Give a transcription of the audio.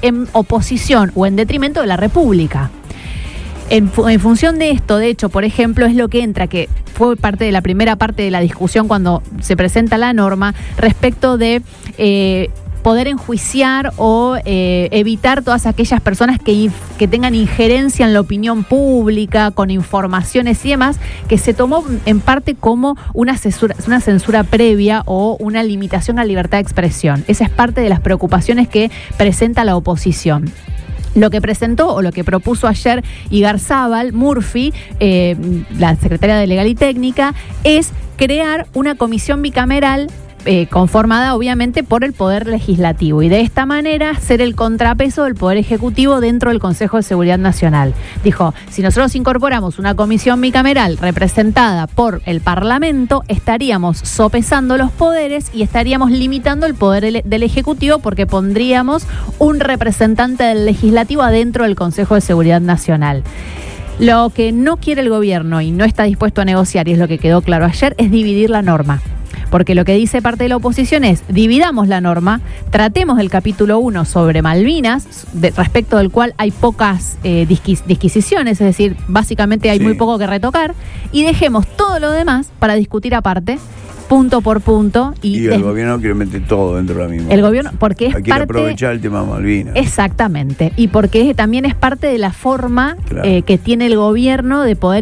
en oposición o en detrimento de la República. En función de esto, de hecho, por ejemplo, es lo que entra, que fue parte de la primera parte de la discusión cuando se presenta la norma, respecto de poder enjuiciar o evitar todas aquellas personas que tengan injerencia en la opinión pública, con informaciones y demás, que se tomó en parte como una censura previa o una limitación a la libertad de expresión. Esa es parte de las preocupaciones que presenta la oposición. Lo que presentó o lo que propuso ayer Igarzábal Murphy, la secretaria de Legal y Técnica, es crear una comisión bicameral conformada obviamente por el Poder Legislativo y de esta manera ser el contrapeso del Poder Ejecutivo dentro del Consejo de Seguridad Nacional. Dijo, si nosotros incorporamos una comisión bicameral representada por el Parlamento, estaríamos sopesando los poderes y estaríamos limitando el poder del Ejecutivo porque pondríamos un representante del Legislativo adentro del Consejo de Seguridad Nacional. Lo que no quiere el gobierno y no está dispuesto a negociar, y es lo que quedó claro ayer, es dividir la norma. Porque lo que dice parte de la oposición es, dividamos la norma, tratemos el capítulo 1 sobre Malvinas, respecto del cual hay pocas disquisiciones, es decir, básicamente hay muy poco que retocar, y dejemos todo lo demás para discutir aparte, punto por punto. Y el gobierno quiere meter todo dentro de la misma. El gobierno, porque es quiere parte... aprovechar el tema de Malvinas. Exactamente, y porque también es parte de la forma que tiene el gobierno de poder